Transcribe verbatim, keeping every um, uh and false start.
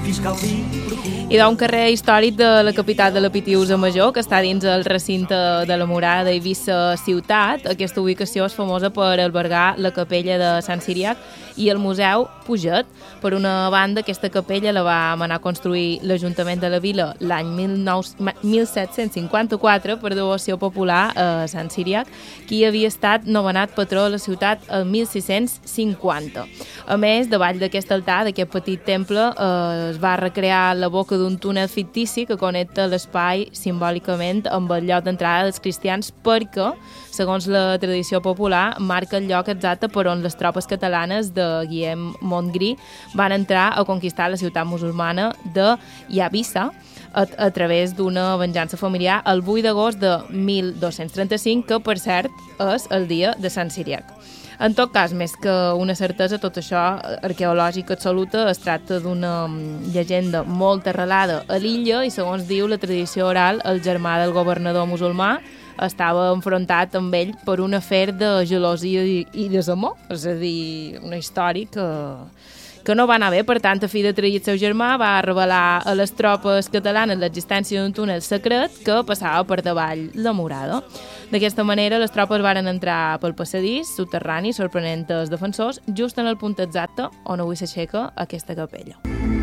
Hi ha un carrer històric de la capital de la Pitiusa Major, que està dins el recinte de la murada d'Eivissa ciutat. Aquesta ubicació és famosa per albergar la capella de Sant Ciriac i el museu Puget. Per una banda, aquesta capella la va manar a construir l'Ajuntament de la Vila l'any mil set-cents cinquanta-quatre per devoció popular a Sant Ciriac, qui havia estat nomenat patró de la ciutat el mil sis-cents cinquanta. A més, davall d'aquest altar, d'aquest petit temple, eh, es va recrear la boca d'un túnel fictici que connecta l'espai simbòlicament amb el lloc d'entrada dels cristians perquè, segons la tradició popular, marca el lloc exacte per on les tropes catalanes de Guillem Montgrí van entrar a conquistar la ciutat musulmana de Yavissa a, a través d'una venjança familiar el vuit d'agost de mil dos-cents trenta-cinc, que per cert és el dia de Sant Ciriac. En tot cas, més que una certesa, tot això arqueològica absoluta es tracta d'una llegenda molt arrelada a l'illa i, segons diu la tradició oral, el germà del governador musulmà estava enfrontat amb ell per un afer de gelosia i, i desamor, és a dir, una història que, que no va anar bé. Per tant, a fi de trair el seu germà, va revelar a les tropes catalanes l'existència d'un túnel secret que passava per davall la murada. D'aquesta manera, les tropes varen entrar pel passadís subterrani, sorprenent els defensors, just en el punt exacte on avui s'aixeca aquesta capella.